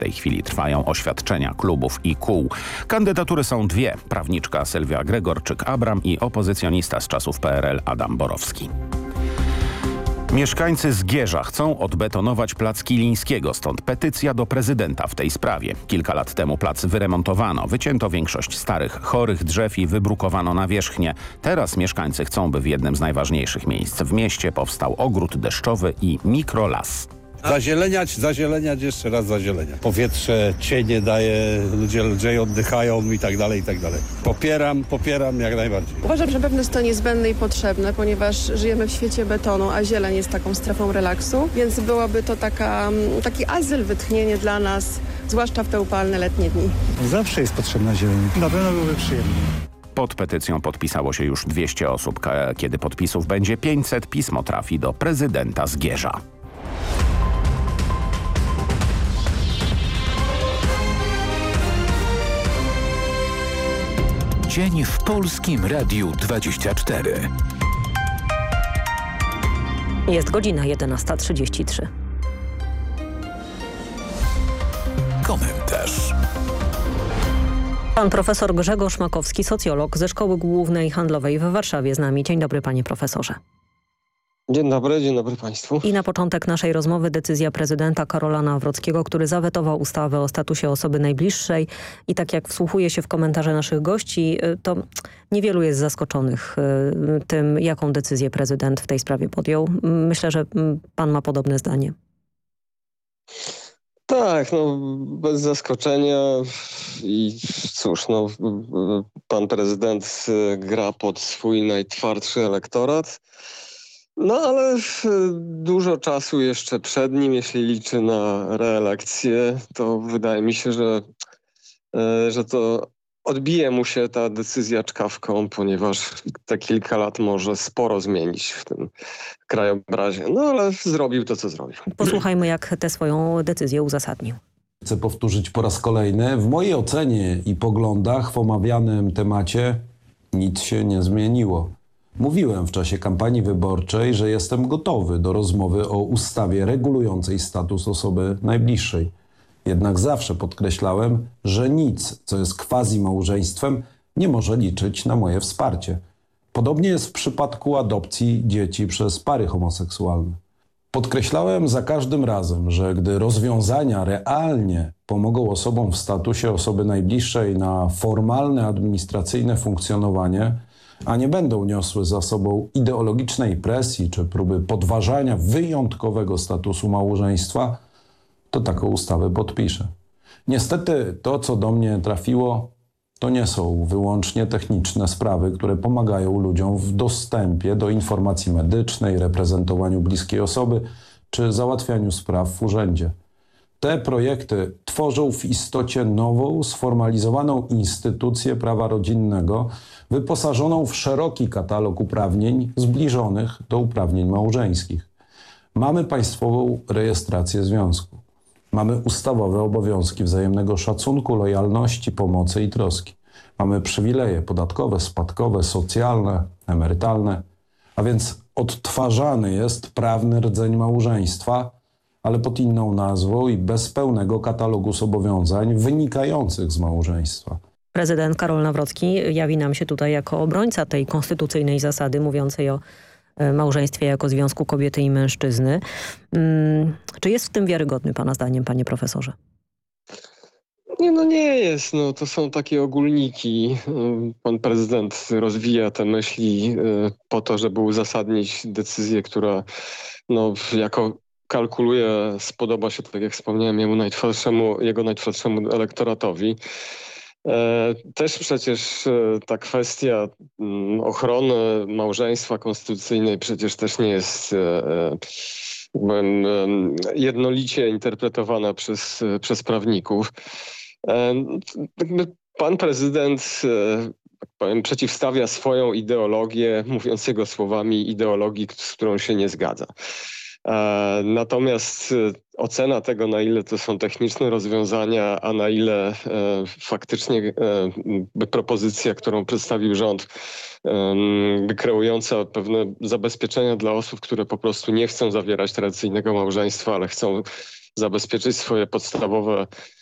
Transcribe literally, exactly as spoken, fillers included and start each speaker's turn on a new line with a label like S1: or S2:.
S1: tej chwili trwają oświadczenia klubów i kół. Kandydatury są dwie. Prawniczka Sylwia Gregorczyk-Abram i opozycjonista z czasów P R L Adam Borowski. Mieszkańcy Zgierza chcą odbetonować plac Kilińskiego, stąd petycja do prezydenta w tej sprawie. Kilka lat temu plac wyremontowano, wycięto większość starych, chorych drzew i wybrukowano nawierzchnię. Teraz mieszkańcy chcą, by w jednym z najważniejszych miejsc w mieście powstał ogród deszczowy i mikrolas.
S2: Zazieleniać, zazieleniać, jeszcze raz zazieleniać. Powietrze, cienie daje, ludzie lżej oddychają i tak dalej, i tak dalej. Popieram, popieram jak najbardziej.
S3: Uważam, że na pewno jest to niezbędne i potrzebne, ponieważ żyjemy w świecie betonu, a zieleń jest taką strefą relaksu, więc byłoby to taka, taki azyl, wytchnienie dla nas, zwłaszcza w te upalne letnie dni.
S4: Zawsze jest potrzebna zieleń. Na pewno byłby przyjemny.
S1: Pod petycją podpisało się już dwieście osób. Kiedy podpisów będzie pięćset, pismo trafi do prezydenta Zgierza.
S5: Dzień w Polskim Radiu dwadzieścia cztery.
S6: Jest godzina jedenasta trzydzieści trzy.
S5: Komentarz.
S6: Pan profesor Grzegorz Makowski, socjolog ze Szkoły Głównej Handlowej w Warszawie z nami. Dzień dobry, panie profesorze.
S7: Dzień dobry, dzień dobry państwu.
S6: I na początek naszej rozmowy decyzja prezydenta Karola Nawrockiego, który zawetował ustawę o statusie osoby najbliższej. I tak jak wsłuchuję się w komentarze naszych gości, to niewielu jest zaskoczonych tym, jaką decyzję prezydent w tej sprawie podjął. Myślę, że pan ma podobne zdanie.
S7: Tak, no bez zaskoczenia i cóż, no pan prezydent gra pod swój najtwardszy elektorat. No ale dużo czasu jeszcze przed nim, jeśli liczy na reelekcję, to wydaje mi się, że, że to odbije mu się ta decyzja czkawką, ponieważ te kilka lat może sporo zmienić w tym krajobrazie. No ale zrobił to, co zrobił.
S6: Posłuchajmy, jak tę swoją decyzję uzasadnił.
S8: Chcę powtórzyć po raz kolejny. W mojej ocenie i poglądach w omawianym temacie nic się nie zmieniło. Mówiłem w czasie kampanii wyborczej, że jestem gotowy do rozmowy o ustawie regulującej status osoby najbliższej. Jednak zawsze podkreślałem, że nic, co jest quasi-małżeństwem, nie może liczyć na moje wsparcie. Podobnie jest w przypadku adopcji dzieci przez pary homoseksualne. Podkreślałem za każdym razem, że gdy rozwiązania realnie pomogą osobom w statusie osoby najbliższej na formalne, administracyjne funkcjonowanie, a nie będą niosły za sobą ideologicznej presji czy próby podważania wyjątkowego statusu małżeństwa, to taką ustawę podpiszę. Niestety to, co do mnie trafiło, to nie są wyłącznie techniczne sprawy, które pomagają ludziom w dostępie do informacji medycznej, reprezentowaniu bliskiej osoby czy załatwianiu spraw w urzędzie. Te projekty tworzą w istocie nową, sformalizowaną instytucję prawa rodzinnego, wyposażoną w szeroki katalog uprawnień zbliżonych do uprawnień małżeńskich. Mamy państwową rejestrację związku. Mamy ustawowe obowiązki wzajemnego szacunku, lojalności, pomocy i troski. Mamy przywileje podatkowe, spadkowe, socjalne, emerytalne. A więc odtwarzany jest prawny rdzeń małżeństwa, ale pod inną nazwą i bez pełnego katalogu zobowiązań wynikających z małżeństwa.
S6: Prezydent Karol Nawrocki jawi nam się tutaj jako obrońca tej konstytucyjnej zasady mówiącej o małżeństwie jako związku kobiety i mężczyzny. Hmm, czy jest w tym wiarygodny pana zdaniem, panie profesorze?
S7: Nie, no nie jest. No, to są takie ogólniki. Pan prezydent rozwija te myśli po to, żeby uzasadnić decyzję, która no, jako kalkuluje, spodoba się, tak jak wspomniałem, jemu najtwardszemu, jego najtwardszemu elektoratowi. Też przecież ta kwestia ochrony małżeństwa konstytucyjnej przecież też nie jest jednolicie interpretowana przez, przez prawników. Pan prezydent, tak powiem, przeciwstawia swoją ideologię, mówiąc jego słowami, ideologii, z którą się nie zgadza. Natomiast ocena tego, na ile to są techniczne rozwiązania, a na ile faktycznie propozycja, którą przedstawił rząd, kreująca pewne zabezpieczenia dla osób, które po prostu nie chcą zawierać tradycyjnego małżeństwa, ale chcą zabezpieczyć swoje podstawowe